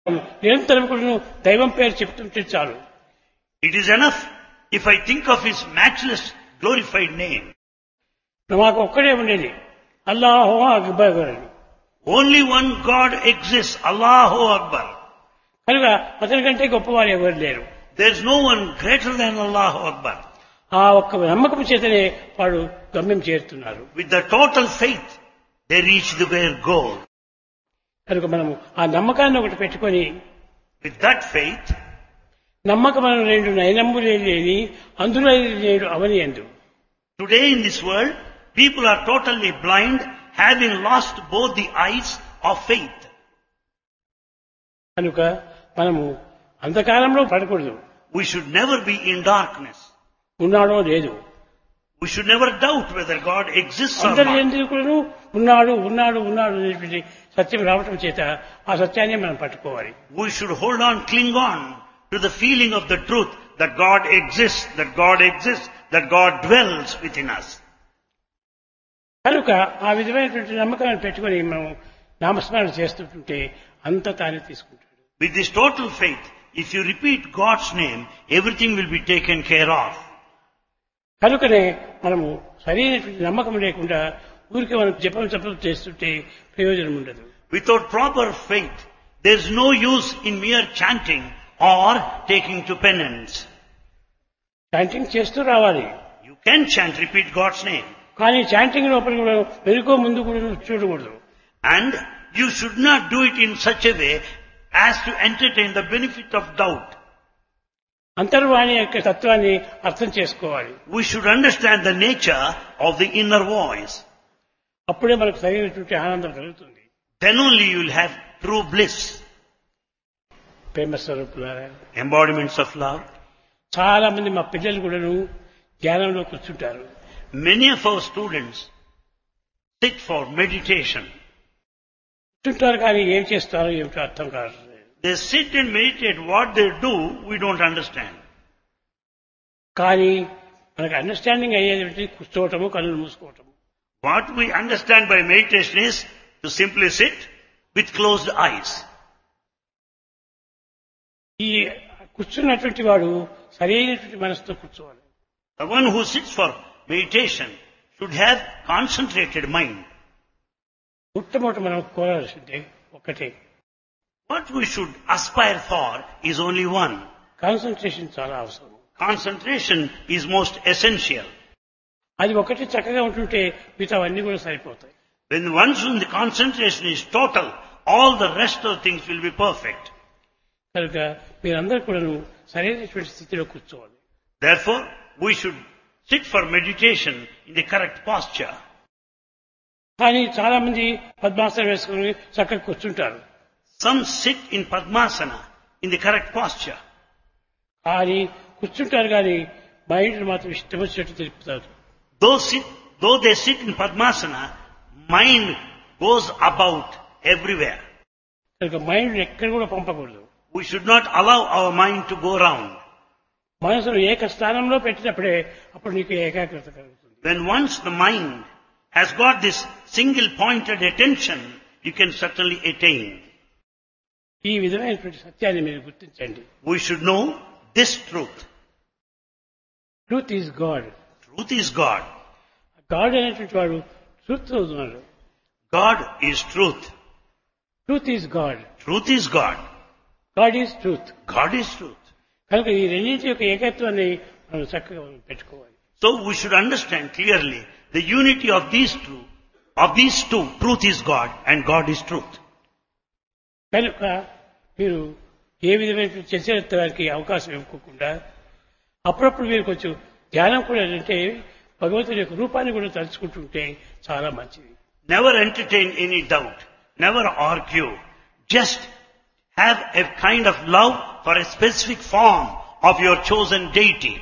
నిరంతరం కూడా దైవం పేరు చెప్తుంటే చాలు. It is enough if I think of His matchless, glorified name. మాకు ఒక్కడే ఉండేది అల్లాహు అక్బర్ అని. Only one God exists, Allahu Akbar. కనుక అతని కంటే గొప్పవారు ఎవరు లేరు. There is no one greater than Allahu Akbar. ఆ ఒక్క నమ్మకం చేతనే వాడు గమ్యం చేరుతున్నారు. With the total faith, they reach their goal. కనుక మనము ఆ నమ్మకాన్ని ఒకటి పెట్టుకొని, With that faith, నమ్మకం అను రెండు నయనమ్ములు లేని అందులో లేడు అవని ఎందు. today in this world, people are totally blind, having lost both the eyes of faith. కనుక మనము అంధకారంలో పడకూడదు. We should never be in darkness. ఉన్నాడో లేదు. We should never doubt whether God exists or అందరి not. ఎందుకు ఉన్నాడు ఉన్నాడు ఉన్నాడు అనేటువంటి సత్యం రావటం చేత ఆ సత్యాన్ని మనం పట్టుకోవాలి. We should hold on, cling on to the feeling of the truth that God exists, that God exists, that God dwells within us. కనుక ఆ విధమైనటువంటి నమ్మకాన్ని పెట్టుకొని మనం నామస్మరణ చేస్తుంటే అంత తానే తీసుకుంటాడు. With this total faith, if you repeat God's name, everything will be taken care of. కనుకనే మనము సరైనటువంటి నమ్మకం లేకుండా ఊరికి మనం జపం చేస్తుంటే ప్రయోజనం ఉండదు. Without proper faith, there is no use in mere chanting or taking to penance. Chanting చేస్తూ రావాలి. You can chant, repeat God's name. కానీ చాంటింగ్ లోపల కూడా వెనుకో ముందు కూడా చూడకూడదు. And you should not do it in such a way as to entertain the benefit of doubt. అంతర్వాణి యొక్క తత్వాన్ని అర్థం చేసుకోవాలి. We should understand the nature of the inner voice. అప్పుడే మనకు సరైనటువంటి ఆనందం కలుగుతుంది. Then only you will have true bliss. ప్రేమ స్వరూపులారా, Embodiments of love. చాలా మంది మా పిల్లలు కూడాను ధ్యానంలో కూర్చుంటారు. Many of our students sit for meditation. కూర్చుంటారు కానీ ఏం చేస్తారో ఏమిటో అర్థం కాదు. They sit and meditate. What they do, we don't understand. కానీ మనకు అండర్స్టాండింగ్ అయ్యేది కూర్చోవటము, కళ్ళు మూసుకోవటము. What we understand by meditation is to simply sit with closed eyes. ఈ కూర్చున్నటువంటి వాడు సరైనటువంటి మనసుతో కూర్చోవాలి. The one who sits for meditation should have concentrated mind. మొట్టమొదటి మనం కోరాల్సిందే ఒకటే. What we should aspire for is only one. Concentration చాలా అవసరం. Concentration is most essential. అది ఒకటి చక్కగా ఉంటుంటే మిగతా అన్ని కూడా సరిపోతాయి. When once the concentration is total, all the rest of things will be perfect. కనుక మీరందరూ కూడా సరైనటువంటి స్థితిలో కూర్చోవాలి. Therefore, we should sit for meditation in the correct posture. కానీ చాలా మంది పద్మాసనం వేసుకుని చక్కగా కూర్చుంటారు. Some sit in Padmasana in the correct posture. కానీ కూర్చుంటారు కానీ మైండ్ మాత్రం ఇష్టం వచ్చినట్టు తెలుపుతారు. Though they sit in Padmasana, mind goes about everywhere. కనుక మైండ్ ఎక్కడ కూడా పంపకూడదు. We should not allow our mind to go round. మనసును ఏక స్థానంలో పెట్టినప్పుడే అప్పుడు నీకు ఏకాగ్రత కలుగుతుంది. When once the mind has got this single pointed attention, you can certainly attain. ఈ విధమైనటువంటి సత్యాన్ని మీరు గుర్తించండి. We should know this truth. Truth is God. Truth is God. God అనేటువంటి వాడు ట్రూత్ అవుతున్నాడు. God is truth. Truth is God. Truth is God. God is truth. God is truth. కనుక ఈ రెండింటి యొక్క ఏకత్వాన్ని మనం చక్కగా పెట్టుకోవాలి. So we should understand clearly the unity of these two. Truth is God and God is truth. కనుక మీరు ఏ విధమైన చర్చలకి అవకాశం ఇవ్వకుండా అప్పుడప్పుడు మీరు కొంచెం ధ్యానం కూడా అంటే భగవంతుని యొక్క రూపాన్ని కూడా తలుచుకుంటుంటే చాలా మంచిది. Never entertain any doubt. Never argue. Just have a kind of love for a specific form of your chosen deity.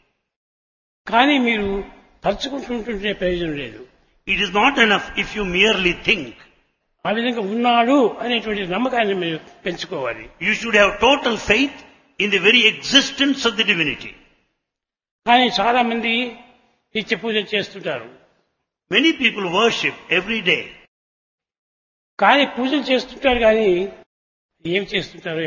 కానీ మీరు తలుచుకుంటుంటే ప్రయోజనం లేదు. It is not enough if you merely think. ఆ విధంగా ఉన్నాడు అనేటువంటి నమ్మకాన్ని మీరు పెంచుకోవాలి. You should have total faith in the very existence of the divinity. కానీ చాలా మంది నిత్య పూజ చేస్తుంటారు. Many people worship every day. కానీ పూజలు చేస్తుంటారు కానీ ఏం చేస్తుంటారో